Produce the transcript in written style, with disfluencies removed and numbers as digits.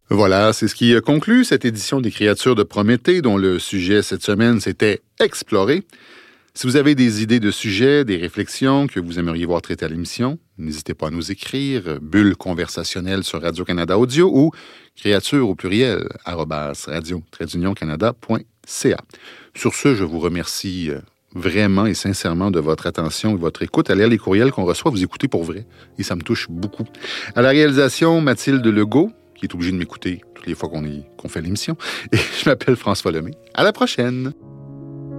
Voilà, c'est ce qui conclut cette édition des Créatures de Prométhée, dont le sujet cette semaine, c'était explorer. Si vous avez des idées de sujets, des réflexions que vous aimeriez voir traitées à l'émission, n'hésitez pas à nous écrire, bulle conversationnelle sur Radio-Canada Audio ou créature au pluriel, @radio-canada.ca. Sur ce, je vous remercie vraiment et sincèrement de votre attention et votre écoute. À lire les courriels qu'on reçoit, vous écoutez pour vrai, et ça me touche beaucoup. À la réalisation, Mathilde Legault, qui est obligée de m'écouter toutes les fois qu'on fait l'émission. Et je m'appelle François Lemay. À la prochaine!